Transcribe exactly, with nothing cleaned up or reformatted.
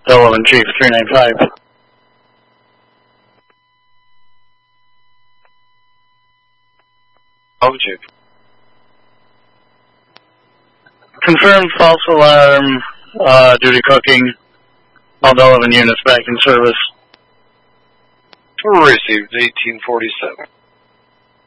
Sullivan Chief, three nine five. Oh, Chief. Confirmed false alarm, uh, duty cooking. All Sullivan units back in service. Received eighteen forty-seven.